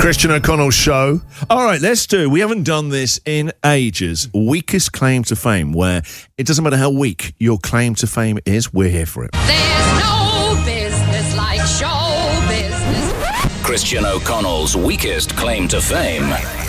Christian O'Connell Show. All right, we haven't done this in ages. Weakest claim to fame, where it doesn't matter how weak your claim to fame is, we're here for it. There's no business like show business. Christian O'Connell's weakest claim to fame.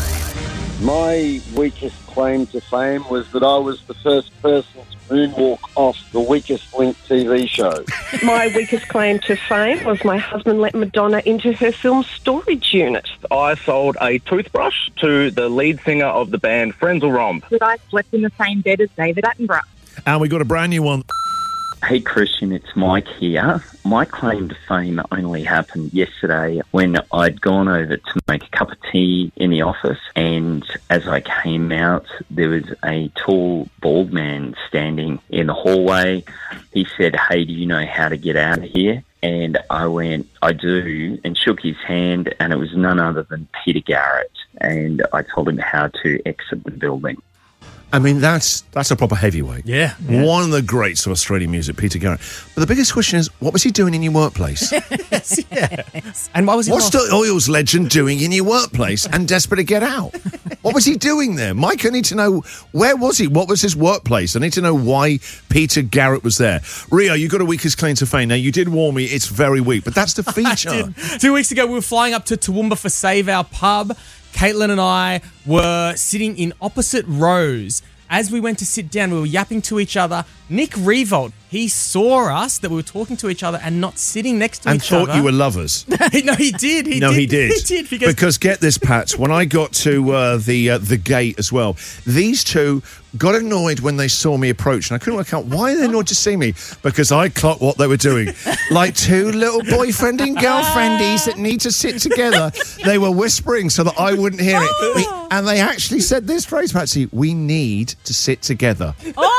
My weakest claim to fame was that I was the first person to moonwalk off the Weakest Link TV show. My weakest claim to fame was my husband let Madonna into her film storage unit. I sold a toothbrush to the lead singer of the band Frenzal Rhomb. That I slept in the same bed as David Attenborough. And we got a brand new one. Hey Christian, it's Mike here. My claim to fame only happened yesterday when I'd gone over to make a cup of tea in the office, and as I came out, there was a tall, bald man standing in the hallway. He said, "Hey, do you know how to get out of here?" And I went, "I do," and shook his hand, and it was none other than Peter Garrett. And I told him how to exit the building. I mean, that's a proper heavyweight. Yeah. One of the greats of Australian music, Peter Garrett. But the biggest question is, what was he doing in your workplace? Yes. And why was he What's the Oils legend doing in your workplace and desperate to get out? What was he doing there? Mike, I need to know, where was he? What was his workplace? I need to know why Peter Garrett was there. Rio, you got a weakest claim to fame. Now, you did warn me it's very weak, but that's the feature. 2 weeks ago, we were flying up to Toowoomba for Save Our Pub. Caitlin and I were sitting in opposite rows. As we went to sit down, we were yapping to each other. Nick Revolt, he saw us, that we were talking to each other and not sitting next to each other. And thought you were lovers. No, he did. He did. Because get this, Pat, when I got to the gate as well, these two got annoyed when they saw me approach, and I couldn't work out why they not just see me, because I clocked what they were doing. Like two little boyfriending girlfriendies that need to sit together. They were whispering so that I wouldn't hear it. And they actually said this phrase, Patsy, "We need to sit together."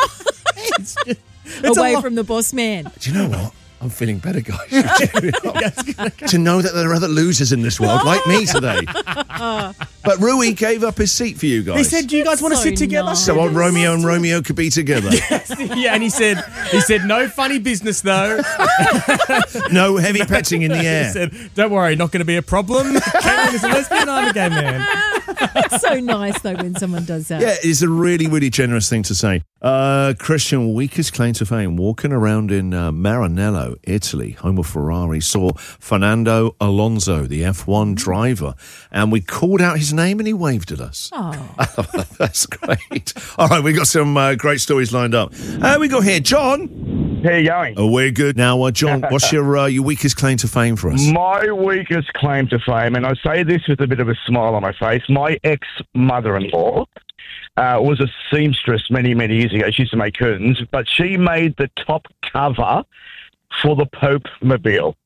It's away from the boss man. Do you know what? I'm feeling better, guys. To know that there are other losers in this world like me today. But Rui gave up his seat for you guys. He said, "Do you guys want to sit together?" Nice. So old Romeo and Romeo could be together. Yeah, and he said, "No funny business though." No heavy petting in the air. He said, "Don't worry, not going to be a problem. Caitlin is a lesbian, I'm a gay man." It's so nice, though, when someone does that. Yeah, it's a really, really generous thing to say. Christian, weakest claim to fame, walking around in Maranello, Italy, home of Ferrari, saw Fernando Alonso, the F1 driver, and we called out his name and he waved at us. Oh. That's great. All right, we got some great stories lined up. We got here, John. How you going? Oh, we're good. Now, John, what's your weakest claim to fame for us? My weakest claim to fame, and I say this with a bit of a smile on my face, my ex-mother-in-law was a seamstress many, many years ago. She used to make curtains, but she made the top cover for the Pope Mobile.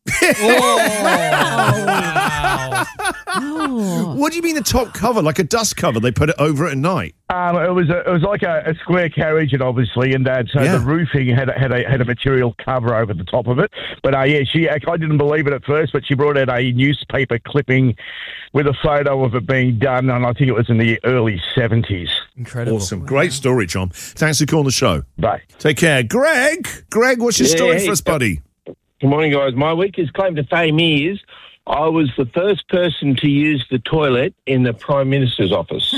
Oh. What do you mean the top cover? Like a dust cover? They put it over at night? It was like a square carriage, and obviously, and so the roofing had a material cover over the top of it. But I didn't believe it at first, but she brought out a newspaper clipping with a photo of it being done, and I think it was in the early 70s. Incredible. Awesome. Great story, John. Thanks for calling the show. Bye. Take care. Greg, what's your story for us, buddy? Good morning, guys. My weakest claim to fame is I was the first person to use the toilet in the Prime Minister's office.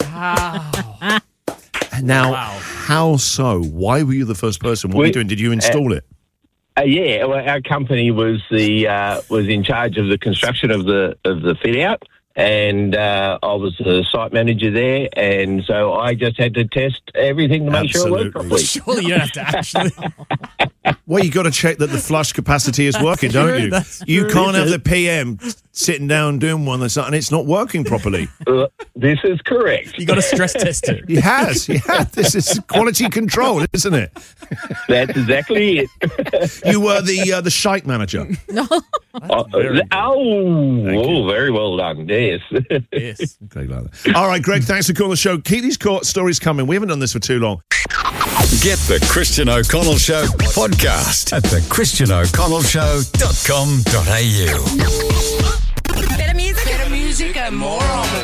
Now, how so? Why were you the first person? What were you doing? Did you install it? Yeah, well, our company was in charge of the construction of the fit out, and I was the site manager there, and so I just had to test everything to make sure it worked properly. Surely you don't have to actually. Well, you got to check that the flush capacity is working, don't you? You can't have the PM sitting down doing one and it's not working properly. This is correct. You got to stress test it. He has. Yeah, this is quality control, isn't it? That's exactly it. You were the shite manager. No. Very well done. Yes. Yes. Okay, like that. All right, Greg, thanks for calling the show. Keep these stories coming. We haven't done this for too long. Get the Christian O'Connell Show podcast at thechristianoconnellshow.com.au. Better music and more of it.